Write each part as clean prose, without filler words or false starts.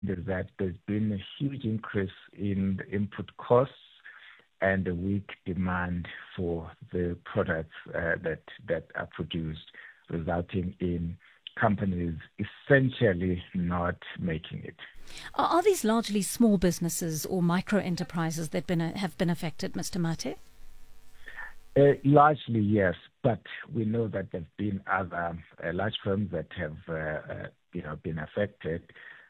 is that there's been a huge increase in the input costs and a weak demand for the products that are produced, resulting in companies essentially not making it. Are these largely small businesses or micro enterprises that have been affected, Mr. Mathe? Largely, yes, but we know that there have been other large firms that have, been affected.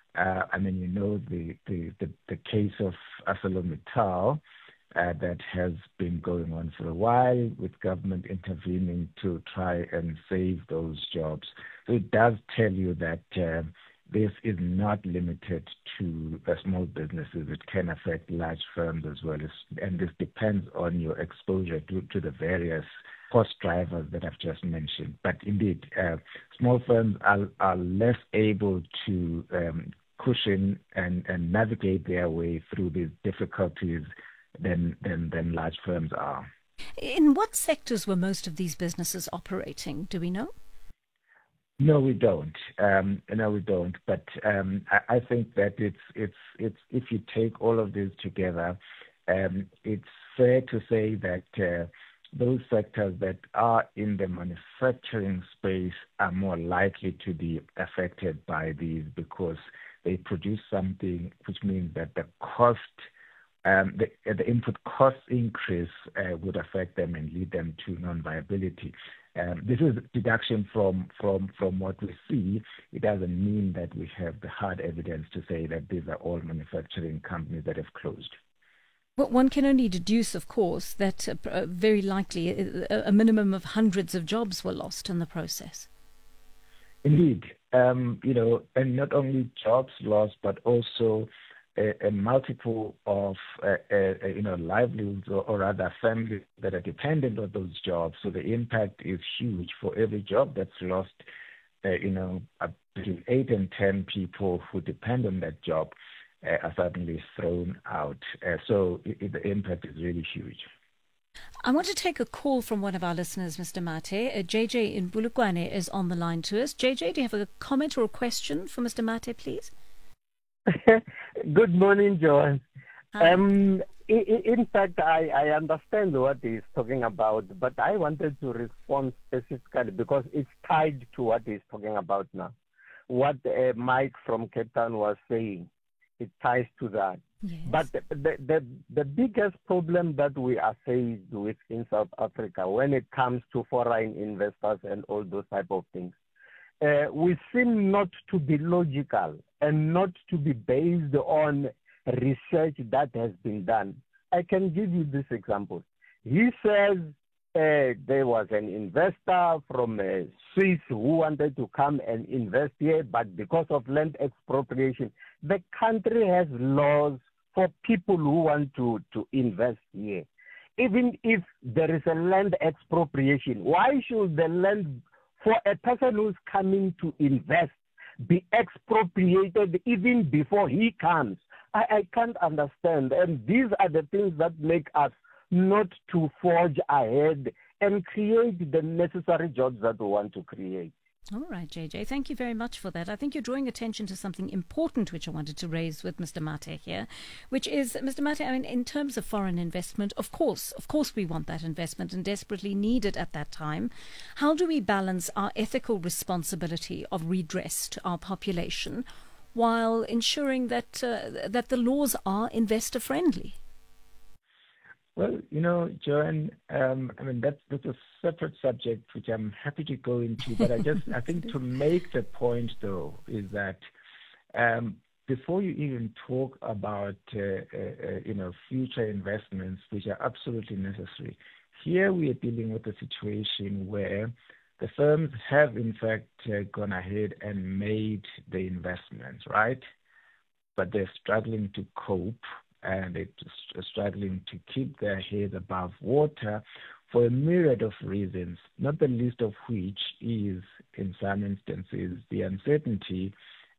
The case of ArcelorMittal that has been going on for a while, with government intervening to try and save those jobs. So it does tell you that this is not limited to small businesses. It can affect large firms as well, and this depends on your exposure to the various cost drivers that I've just mentioned. But indeed, small firms are less able to cushion and navigate their way through these difficulties than large firms are. In what sectors were most of these businesses operating? Do we know? No, we don't. But I think that it's if you take all of this together, it's fair to say that those sectors that are in the manufacturing space are more likely to be affected by these, because they produce something, which means that the cost, the input cost increase would affect them and lead them to non-viability. This is deduction from what we see. It doesn't mean that we have the hard evidence to say that these are all manufacturing companies that have closed. But one can only deduce, of course, that very likely a minimum of hundreds of jobs were lost in the process. Indeed, and not only jobs lost, but also a multiple of livelihoods or rather families that are dependent on those jobs. So the impact is huge. For every job that's lost, between 8 and 10 people who depend on that job are suddenly thrown out. So the impact is really huge. I want to take a call from one of our listeners, Mr. Mathe. JJ in Bulukwane is on the line to us. JJ, do you have a comment or a question for Mr. Mathe, please? Good morning, Joanne. Hi. In fact, I understand what he's talking about, but I wanted to respond specifically because it's tied to what he's talking about now. What Mike from Cape Town was saying, it ties to that. Yes. But the biggest problem that we are faced with in South Africa when it comes to foreign investors and all those type of things, we seem not to be logical and not to be based on research that has been done. I can give you this example. He says there was an investor from Swiss who wanted to come and invest here, but because of land expropriation, the country has laws for people who want to invest here. Even if there is a land expropriation, why should the land for a person who's coming to invest be expropriated even before he comes? I can't understand. And these are the things that make us not to forge ahead and create the necessary jobs that we want to create. All right, JJ, thank you very much for that. I think you're drawing attention to something important which I wanted to raise with Mr. Mathe here, which is, Mr. Mathe, in terms of foreign investment, of course we want that investment and desperately need it at that time. How do we balance our ethical responsibility of redress to our population while ensuring that the laws are investor-friendly? Well, Joanne, that's a separate subject which I'm happy to go into, but I think to make the point though is that before you even talk about future investments, which are absolutely necessary, here we are dealing with a situation where the firms have in fact gone ahead and made the investments, right? But they're struggling to cope, and they're struggling to keep their head above water for a myriad of reasons, not the least of which is, in some instances, the uncertainty,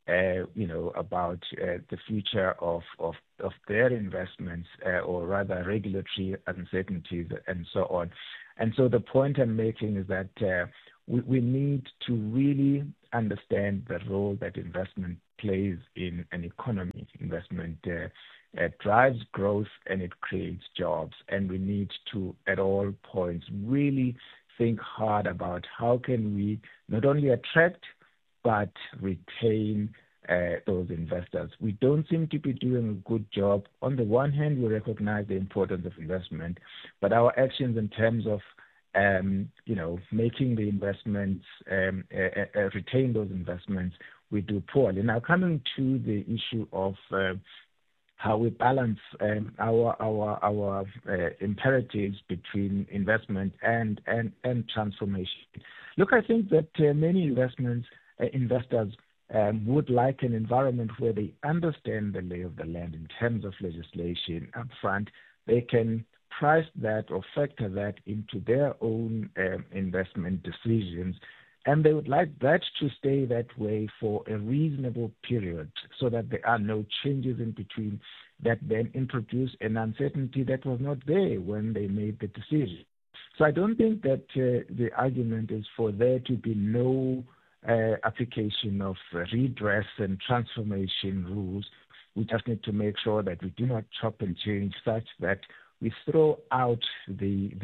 about the future of their investments, or rather regulatory uncertainties and so on. And so the point I'm making is that we need to really understand the role that investment plays in an economy. Investment drives growth and it creates jobs. And we need to, at all points, really think hard about how can we not only attract but retain those investors. We don't seem to be doing a good job. On the one hand, we recognize the importance of investment, but our actions in terms of making the investments, retain those investments, we do poorly. Now, coming to the issue of how we balance our imperatives between investment and transformation. Look, I think that many investors would like an environment where they understand the lay of the land in terms of legislation up front. They can price that or factor that into their own investment decisions, and they would like that to stay that way for a reasonable period so that there are no changes in between that then introduce an uncertainty that was not there when they made the decision. So I don't think that the argument is for there to be no application of redress and transformation rules. We just need to make sure that we do not chop and change such that we throw out the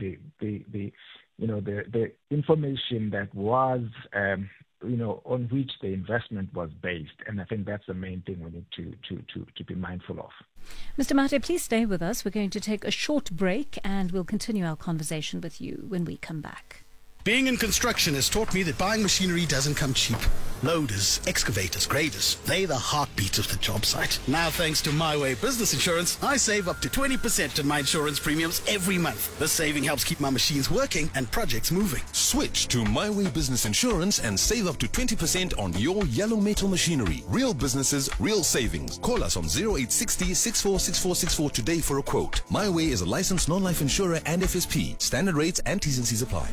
information that was on which the investment was based. And I think that's the main thing we need to be mindful of. Mr. Mate, please stay with us. We're going to take a short break and we'll continue our conversation with you when we come back. Being in construction has taught me that buying machinery doesn't come cheap. Loaders, excavators, graders, they're the heartbeat of the job site. Now, thanks to My Way Business Insurance, I save up to 20% on my insurance premiums every month. This saving helps keep my machines working and projects moving. Switch to My Way Business Insurance and save up to 20% on your yellow metal machinery. Real businesses, real savings. Call us on 0860 646464 today for a quote. My Way is a licensed non-life insurer and FSP. Standard rates and T's and C's apply.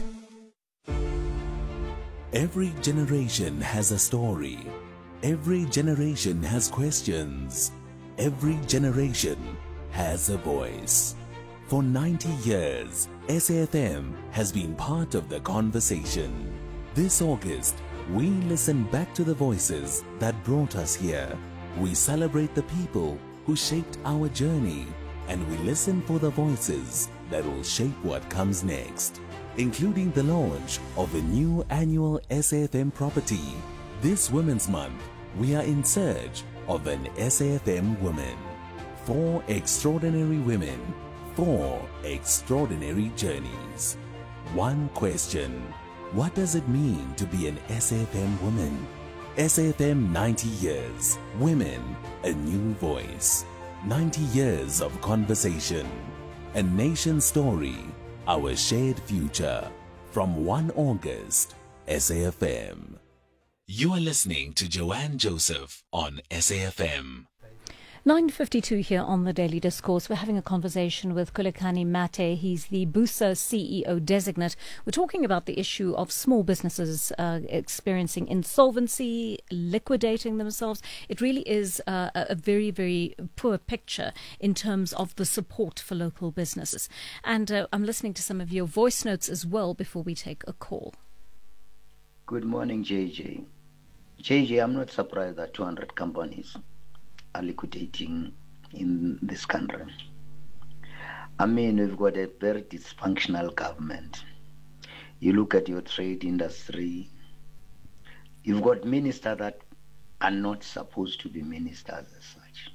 Every generation has a story. Every generation has questions. Every generation has a voice. For 90 years, SAFM has been part of the conversation. This August, we listen back to the voices that brought us here. We celebrate the people who shaped our journey, and we listen for the voices that will shape what comes next, including the launch of a new annual SAFM property. This Women's Month, we are in search of an SAFM woman. 4 extraordinary women, 4 extraordinary journeys. One question: what does it mean to be an SAFM woman? SAFM 90 years, women, a new voice. 90 years of conversation, a nation story, our shared future. From 1 August, SAFM. You are listening to Joanne Joseph on SAFM. 9:52 here on the Daily Discourse. We're having a conversation with Khulekani Mate. He's the BUSA CEO designate. We're talking about the issue of small businesses experiencing insolvency, liquidating themselves. It really is a very, very poor picture in terms of the support for local businesses. And I'm listening to some of your voice notes as well before we take a call. Good morning, JJ. JJ, I'm not surprised that 200 companies are liquidating in this country. I mean, we've got a very dysfunctional government. You look at your trade industry, you've got ministers that are not supposed to be ministers as such.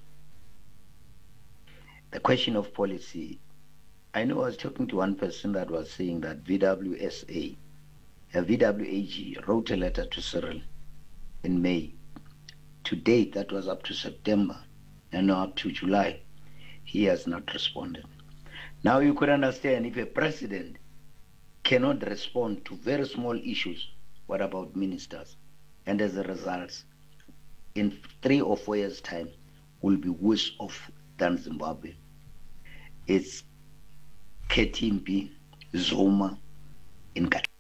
The question of policy, I know I was talking to one person that was saying that VWAG wrote a letter to Cyril in May. To date, that was up to September, and now up to July, he has not responded. Now you could understand if a president cannot respond to very small issues, what about ministers? And as a result, in 3 or 4 years' time, will be worse off than Zimbabwe. It's Ketimpi, Zuma, in Kat.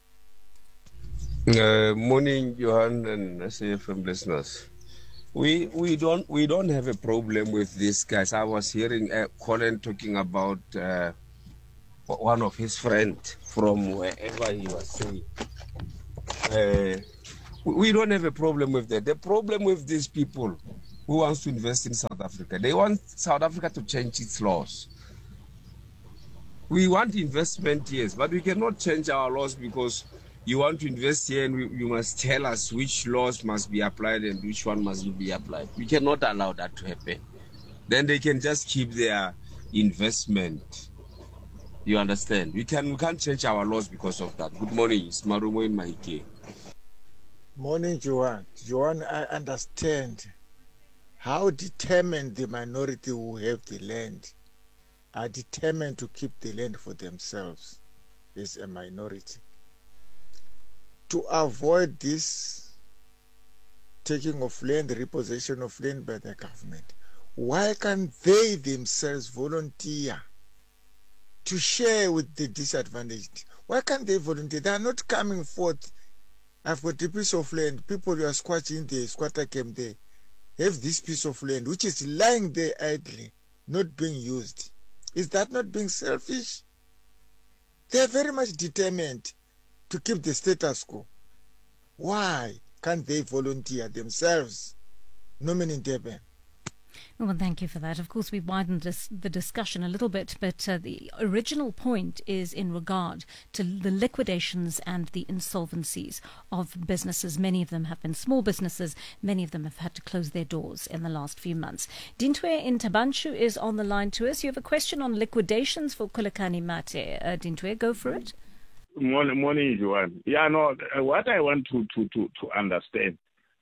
Morning, Johan and SAFM listeners. We don't have a problem with these guys. I was hearing Colin talking about one of his friends from wherever he was saying. We don't have a problem with that. The problem with these people who wants to invest in South Africa, they want South Africa to change its laws. We want investment, yes, but we cannot change our laws because you want to invest here and you must tell us which laws must be applied and which one mustn't be applied. We cannot allow that to happen. Then they can just keep their investment. You understand? We can't change our laws because of that. Good morning, it's Marumo in Maike. Morning, Joanne. Joanne, I understand how determined the minority who have the land are determined to keep the land for themselves as a minority. To avoid this taking of land, repossession of land by the government, why can't they themselves volunteer to share with the disadvantaged? Why can't they volunteer? They are not coming forth. I've got a piece of land. People who are squatting there, squatter came there, have this piece of land which is lying there idly, not being used. Is that not being selfish? They are very much determined to keep the status quo. Why can't they volunteer themselves? Nomin Ndebe. Well, thank you for that. Of course, we widened the discussion a little bit, but the original point is in regard to the liquidations and the insolvencies of businesses. Many of them have been small businesses. Many of them have had to close their doors in the last few months. Dintwe in Tabanshu is on the line to us. You have a question on liquidations for Khulekani Mate. Dintwe, go for it. Morning, Joanne. Yeah, no, what I want to understand,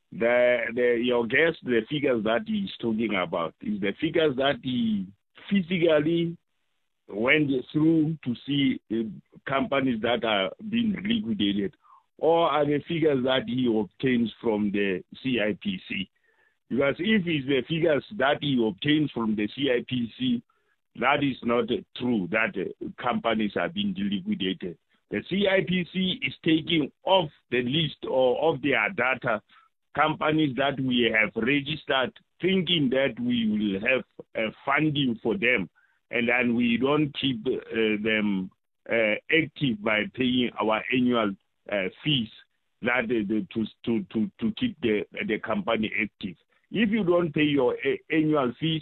your guest, the figures that he's talking about, is the figures that he physically went through to see companies that are being liquidated, or are the figures that he obtains from the CIPC? Because if it's the figures that he obtains from the CIPC, that is not true, that companies are being liquidated. The CIPC is taking off the list or of their data companies that we have registered, thinking that we will have funding for them, and then we don't keep them active by paying our annual fees that to keep the company active. If you don't pay your annual fees,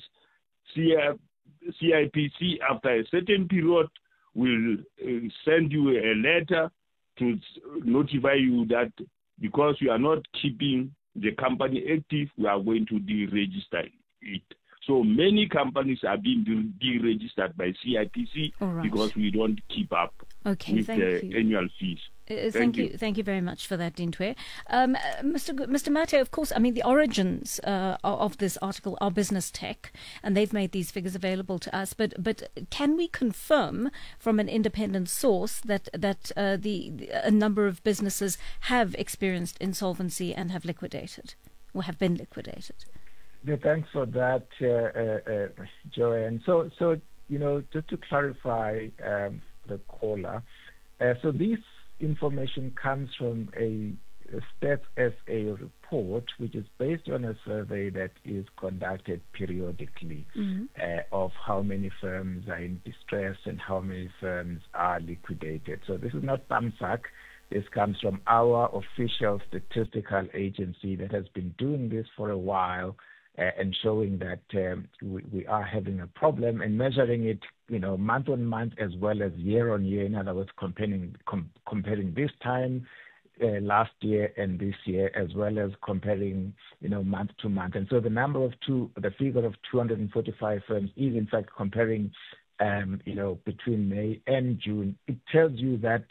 CIPC after a certain period will send you a letter to notify you that because you are not keeping the company active, we are going to deregister it. So many companies are being deregistered by CIPC because we don't keep up with the annual fees. Thank you very much for that, Dintwe. Mr. Mate, of course, I mean, the origins of this article are Business Tech, and they've made these figures available to us. But can we confirm from an independent source that a number of businesses have experienced insolvency and have liquidated or have been liquidated? Yeah, thanks for that, Joanne. So just to clarify the caller, so this information comes from a Stats SA report, which is based on a survey that is conducted periodically of how many firms are in distress and how many firms are liquidated. So this is not PAMSAC. This comes from our official statistical agency that has been doing this for a while and showing that we are having a problem and measuring it, month on month as well as year on year. In other words, comparing this time last year and this year, as well as comparing, month to month. And so the figure of 245 firms is in fact comparing, between May and June. It tells you that,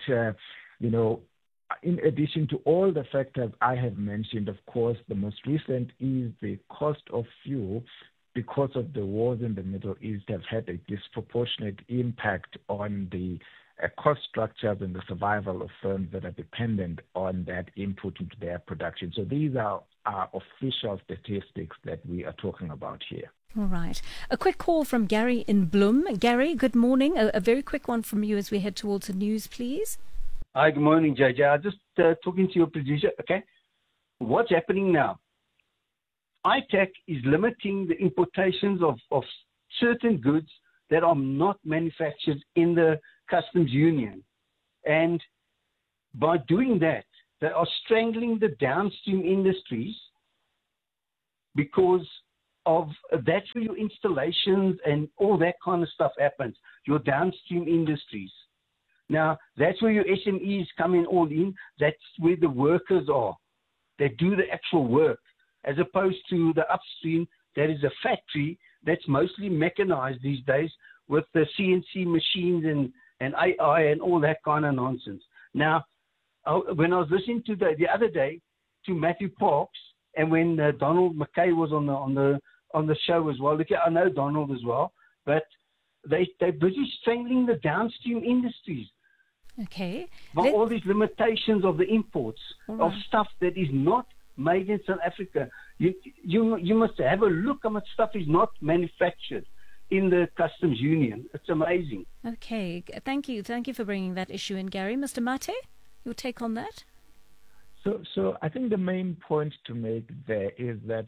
in addition to all the factors I have mentioned, of course, the most recent is the cost of fuel, because of the wars in the Middle East, have had a disproportionate impact on the cost structures and the survival of firms that are dependent on that input into their production. So these are our official statistics that we are talking about here. All right. A quick call from Gary in Bloem. Gary, good morning. A very quick one from you as we head towards the news, please. Hi, good morning, JJ. I'm just talking to your producer. Okay. What's happening now? ITAC is limiting the importations of certain goods that are not manufactured in the customs union. And by doing that, They are strangling the downstream industries because of that's where your installations and all that kind of stuff happens, your downstream industries. Now, that's where your SMEs come in all in. That's where the workers are. They do the actual work, as opposed to the upstream. That is a factory that's mostly mechanized these days with the CNC machines and AI and all that kind of nonsense. Now, when I was listening to the other day to Matthew Parks, and when Donald McKay was on the show as well. Look, I know Donald as well, but they're busy strangling the downstream industries. Okay. By all these limitations of the imports of stuff that is not made in South Africa. You must have a look how much stuff is not manufactured in the customs union. It's amazing. Okay. Thank you for bringing that issue in, Gary. Mr. Mate, your take on that? So I think the main point to make there is that,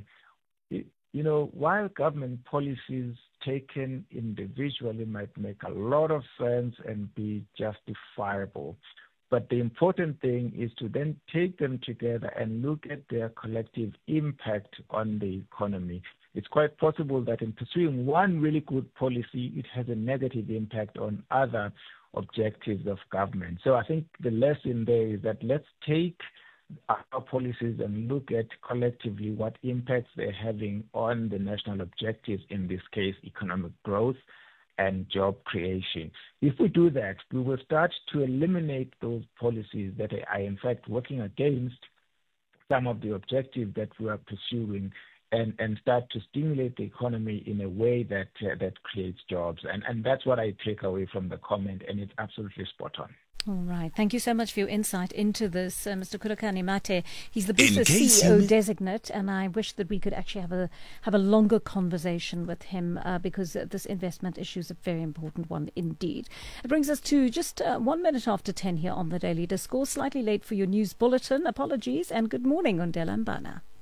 while government policies taken individually might make a lot of sense and be justifiable, but the important thing is to then take them together and look at their collective impact on the economy. It's quite possible that in pursuing one really good policy, it has a negative impact on other objectives of government. So I think the lesson there is that let's take our policies and look at collectively what impacts they're having on the national objectives, in this case, economic growth and job creation. If we do that, we will start to eliminate those policies that are in fact working against some of the objectives that we are pursuing, and start to stimulate the economy in a way that creates jobs. And that's what I take away from the comment, and it's absolutely spot on. All right. Thank you so much for your insight into this, Mr. Khurukani Mate. He's the business CEO designate, and I wish that we could actually have a longer conversation with him because this investment issue is a very important one indeed. It brings us to just 1 minute after 10 here on the Daily Discourse. Slightly late for your news bulletin. Apologies and good morning, Undela Mbana.